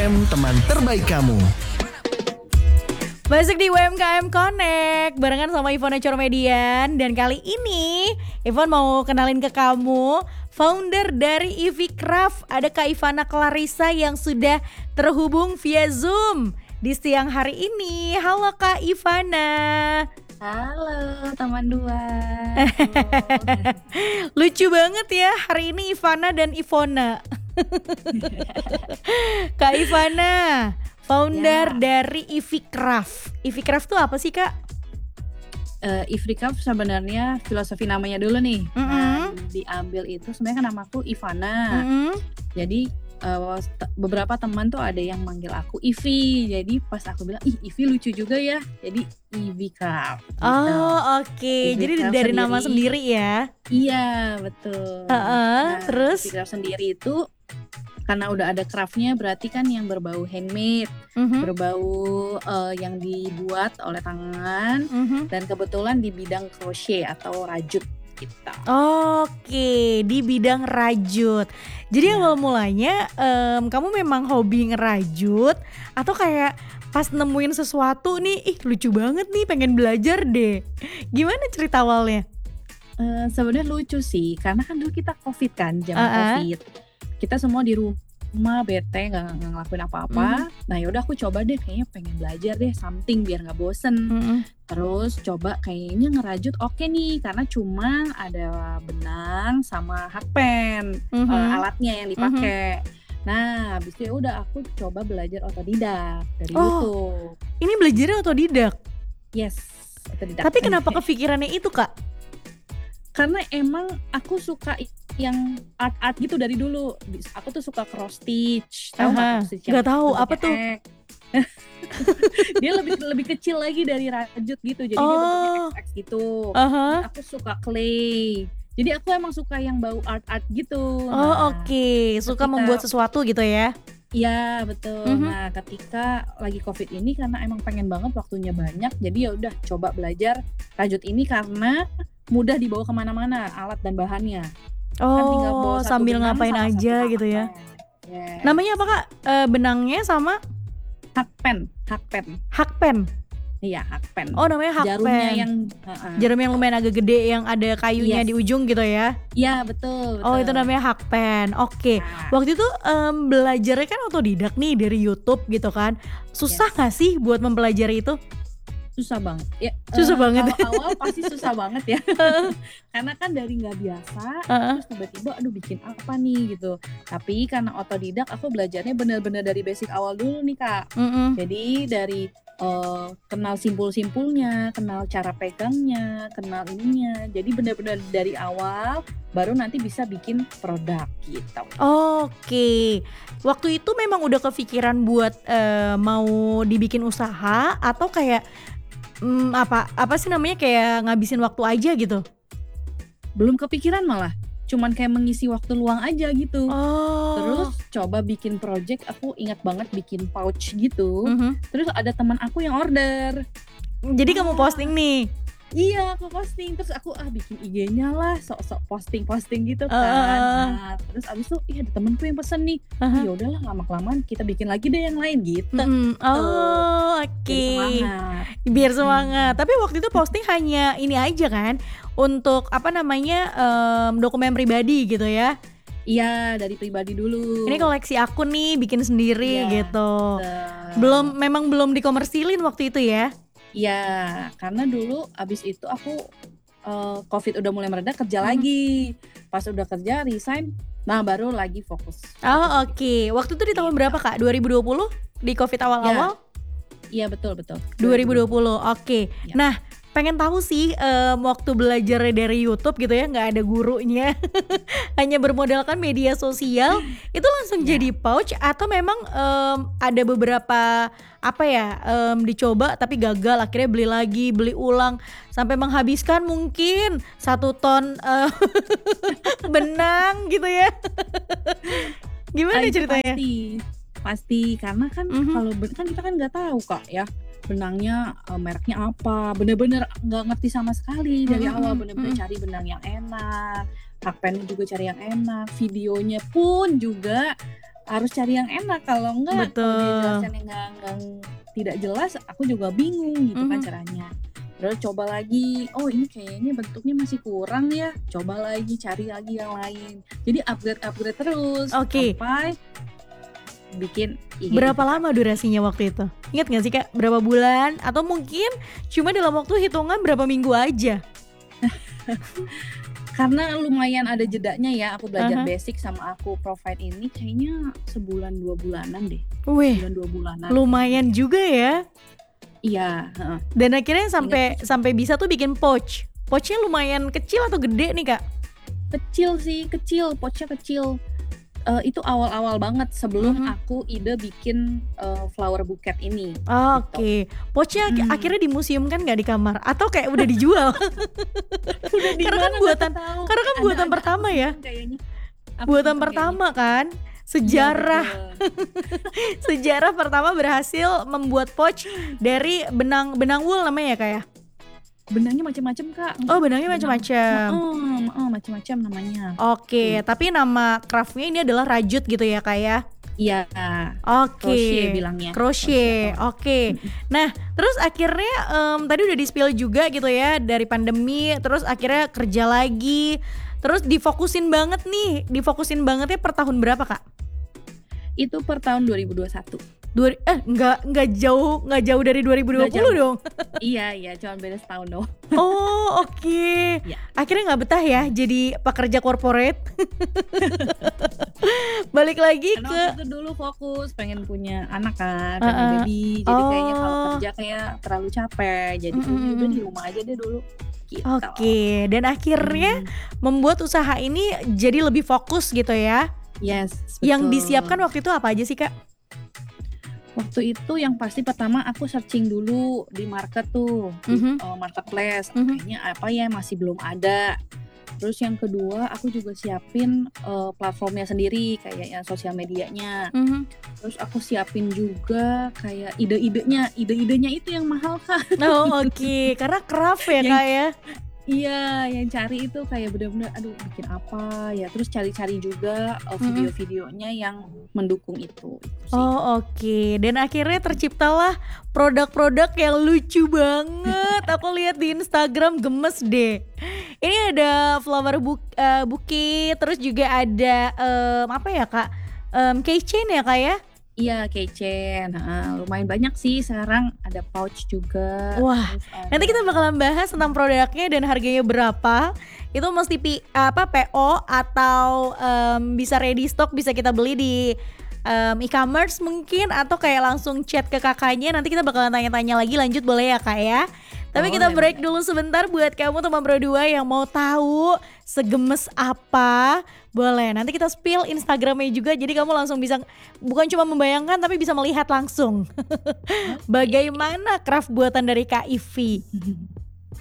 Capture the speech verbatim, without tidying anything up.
M, teman terbaik kamu. Masuk di U M K M Connect barengan sama Ivona Cormedian. Dan kali ini Ivon mau kenalin ke kamu founder dari Ivy Craft. Ada Kak Ivana Clarissa yang sudah terhubung via Zoom di siang hari ini. Halo Kak Ivana. Halo teman dua. Lucu banget ya hari ini Ivana dan Ivona. Kak Ivana, founder ya. dari Ivy Craft. Ivy Craft tuh apa sih Kak? Uh, Ivy Craft sebenarnya filosofi namanya dulu nih. Mm-hmm. Nah, diambil itu sebenarnya kan namaku Ivana. Mm-hmm. Jadi uh, t- beberapa teman tuh ada yang manggil aku Ivy. Jadi pas aku bilang, ih Ivy lucu juga ya. Jadi Ivy Craft. Gitu. Oh oke. Okay. Jadi dari sendiri. Nama sendiri ya? Iya betul. Uh-uh, nah, terus? Ivy Craft sendiri itu karena udah ada craftnya, berarti kan yang berbau handmade, mm-hmm. berbau uh, yang dibuat oleh tangan, mm-hmm. dan kebetulan di bidang crochet atau rajut kita. Oke, di bidang rajut. Jadi ya. awal mulanya um, kamu memang hobi ngerajut atau kayak pas nemuin sesuatu nih, ih lucu banget nih, pengen belajar deh. Gimana cerita awalnya? Uh, sebenarnya lucu sih, karena kan dulu kita COVID kan, zaman uh-uh. COVID. Kita semua di rumah bete nggak ngelakuin apa-apa. Mm. Nah yaudah aku coba deh, kayaknya pengen belajar deh something biar nggak bosen. Mm. Terus coba kayaknya ngerajut oke okay nih, karena cuma ada benang sama hakpen, mm-hmm. uh, alatnya yang dipakai. Mm-hmm. Nah habis itu ya udah aku coba belajar otodidak dari oh, YouTube. Ini belajarnya otodidak? Yes, otodidak. Tapi kenapa kepikirannya itu Kak? Karena emang aku suka yang art-art gitu dari dulu. Aku tuh suka cross stitch. Tahu nggak cross stitch? Gak tahu apa tuh. Dia lebih lebih kecil lagi dari rajut gitu. Jadi oh. dia bentuknya X X gitu. Uh-huh. Aku suka clay. Jadi aku emang suka yang bau art-art gitu. Oh nah, oke, okay. Suka ketika, membuat sesuatu gitu ya? Iya betul. Mm-hmm. Nah ketika lagi COVID ini karena emang pengen banget waktunya banyak. Jadi ya udah coba belajar rajut ini karena mudah dibawa kemana-mana alat dan bahannya. Oh, kan sambil ngapain aja gitu ya. Yes. Namanya apa Kak? E, benangnya sama? Hakpen, hakpen. Hakpen? Iya, hakpen. Oh namanya hakpen. Jarumnya yang uh-uh. Jarum yang lumayan agak gede yang ada kayunya yes. di ujung gitu ya? Iya betul, betul. Oh itu namanya hakpen. Oke. Okay. Nah. Waktu itu um, belajarnya kan otodidak nih dari YouTube gitu kan. Susah yes. gak sih buat mempelajari itu? Susah banget ya. Susah uh, banget. Awal-awal pasti susah banget ya. Karena kan dari nggak biasa, uh-uh. terus tiba-tiba, aduh bikin apa nih gitu. Tapi karena otodidak, aku belajarnya benar-benar dari basic awal dulu nih Kak. Uh-uh. Jadi dari uh, kenal simpul-simpulnya, kenal cara pegangnya, kenal ininya. Jadi benar-benar dari awal, baru nanti bisa bikin produk gitu. Oke, okay. Waktu itu memang udah kepikiran buat uh, mau dibikin usaha atau kayak Hmm, apa apa sih namanya kayak ngabisin waktu aja gitu? Belum kepikiran malah, cuman kayak mengisi waktu luang aja gitu. Oh. Terus coba bikin project, aku ingat banget bikin pouch gitu. Mm-hmm. Terus ada teman aku yang order. Jadi ah. kamu posting nih? Iya aku posting, terus aku ah bikin I G-nya lah, sok-sok posting-posting gitu kan. Uh. Nah, terus abis itu iya ada temenku yang pesen nih, uh-huh. ya udahlah lama-kelamaan kita bikin lagi deh yang lain gitu. Mm-hmm. Oh oke. Okay. Biar semangat. Hmm. Tapi waktu itu posting hanya ini aja kan, untuk apa namanya um, dokumen pribadi gitu ya? Iya dari pribadi dulu. Ini koleksi akun nih, bikin sendiri ya, gitu. Uh. Belum, memang belum dikomersilin waktu itu ya? Iya, karena dulu abis itu aku uh, COVID udah mulai mereda kerja hmm. lagi. Pas udah kerja resign, nah baru lagi fokus. Oh oke, okay. Waktu itu di tahun ya. berapa Kak? dua ribu dua puluh di COVID awal-awal? Iya ya, betul betul. dua ribu dua puluh, oke. Okay. Ya. Nah pengen tahu sih um, waktu belajar dari YouTube gitu ya, nggak ada gurunya, hanya bermodalkan media sosial, itu langsung ya. jadi pouch atau memang um, ada beberapa apa ya um, dicoba tapi gagal, akhirnya beli lagi, beli ulang sampai menghabiskan mungkin satu ton uh, benang gitu ya. Gimana itu ceritanya? Pasti, pasti karena kan mm-hmm. kalau kan kita kan nggak tahu Kak ya. Benangnya uh, mereknya apa, bener-bener nggak ngerti sama sekali dari mm-hmm. awal, bener-bener mm-hmm. cari benang yang enak, hakpennya juga cari yang enak, videonya pun juga harus cari yang enak, kalau enggak kalau dia Betul. jelaskan yang enggak, enggak tidak jelas, aku juga bingung gitu kan Mhm. caranya. Terus coba lagi, oh ini kayaknya bentuknya masih kurang ya, coba lagi cari lagi yang lain. Jadi upgrade-upgrade terus Oke. sampai bikin I G Berapa Instagram. lama durasinya waktu itu? Ingat gak sih Kak? Berapa bulan? Atau mungkin cuma dalam waktu hitungan berapa minggu aja? Karena lumayan ada jedanya ya, aku belajar Aha. basic sama aku provide ini kayaknya sebulan dua bulanan deh. Wih, Sebulan dua bulanan. lumayan juga ya. Iya, heeh. Dan akhirnya Ingat sampai tuh. sampai bisa tuh bikin pouch. Pouchnya lumayan kecil atau gede nih Kak? Kecil sih, kecil, pouchnya kecil. Eh, itu awal-awal banget sebelum Mhm. aku ide bikin eh, flower bouquet ini. Oh, Gitu. Oke, pouchnya ak- Mm. akhirnya dimuseumkan nggak di kamar? Atau kayak udah dijual? Udah di Karena kan mana nggak buatan, tahu. karena kan Ada- buatan ada pertama aku ya. simpen kayaknya. Aku Buatan simpen pertama kan, kayaknya. Iya, sejarah betul. sejarah pertama berhasil membuat pouch dari benang benang wool namanya ya Kak ya? Benangnya macam-macam Kak. Oh benangnya Benang- macam-macam. Heeh, heeh, macam-macam namanya. Oke, Hmm. tapi nama craftnya ini adalah rajut gitu ya Kak ya? Iya, Oke. crochet bilangnya. Crochet, Crochet, oke. Nah, terus akhirnya em, tadi udah di-spill juga gitu ya dari pandemi, terus akhirnya kerja lagi, terus difokusin banget nih, difokusin bangetnya per tahun berapa Kak? Itu per tahun dua ribu dua puluh satu. Dua, eh nggak nggak jauh nggak jauh dari dua ribu dua puluh Nggak jauh. dong. Iya, iya, cuma beda setahun doang. Oh oke. Ya. Akhirnya nggak betah ya jadi pekerja corporate. Balik lagi Karena ke waktu itu dulu fokus pengen punya anak kan, pengen Uh-uh. baby. Jadi kayaknya kalau Oh. kerja kayak terlalu capek. Jadi Mm-mm. udah di rumah aja deh dulu. Gitu. Oke, dan akhirnya Hmm. membuat usaha ini jadi lebih fokus gitu ya. Yes, Yang betul. disiapkan waktu itu apa aja sih Kak? Waktu itu yang pasti pertama aku searching dulu di market tuh, di Mhm. eh, marketplace. Mhm. Kayaknya apa ya masih belum ada. Terus yang kedua aku juga siapin eh, platformnya sendiri kayak yang sosial medianya. Mhm. Terus aku siapin juga kayak ide-idenya, ide-idenya itu yang mahal Kak. Oh oke, karena craft ya Yang- Kak ya. Iya, yang cari itu kayak bener-bener aduh bikin apa ya. Terus cari-cari juga eh, Mhm. video-videonya yang mendukung itu. Itu sih. Oh oke, dan akhirnya terciptalah produk-produk yang lucu banget. Aku lihat di Instagram gemes deh. Ini ada flower bu- eh, bouquet, terus juga ada em, apa ya Kak? Em, keychain ya Kak ya? Iya, keychain. Heeh, lumayan banyak sih sekarang, ada pouch juga. Wah, Terus ada- nanti kita bakalan bahas tentang produknya dan harganya berapa. Itu mesti pi, apa P O atau em, bisa ready stock, bisa kita beli di em, e-commerce mungkin, atau kayak langsung chat ke kakaknya. Nanti kita bakalan tanya-tanya lagi, lanjut boleh ya Kak ya. Tapi kita Boleh, break boleh. dulu sebentar buat kamu teman Pro dua yang mau tahu segemes apa. Boleh, nanti kita spill Instagramnya juga, jadi kamu langsung bisa bukan cuma membayangkan tapi bisa melihat langsung bagaimana craft buatan dari Kak Ivi.